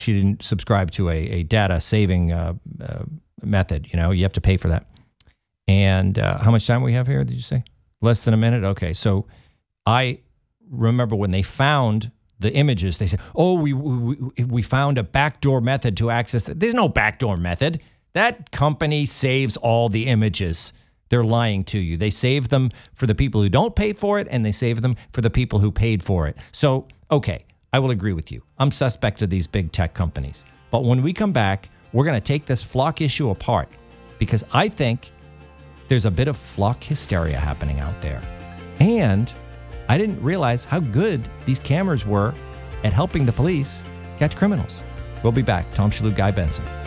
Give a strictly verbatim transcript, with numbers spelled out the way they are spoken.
she didn't subscribe to a, a data saving uh, uh, method. You know, you have to pay for that. And uh, how much time we have here, did you say? Less than a minute? Okay, so I remember when they found the images, they said, oh, we, we, we found a backdoor method to access that. There's no backdoor method. That company saves all the images. They're lying to you. They save them for the people who don't pay for it, and they save them for the people who paid for it. So, okay, I will agree with you. I'm suspect of these big tech companies. But when we come back, we're going to take this flock issue apart, because I think there's a bit of flock hysteria happening out there. And I didn't realize how good these cameras were at helping the police catch criminals. We'll be back. Tom Shalhoub, Guy Benson.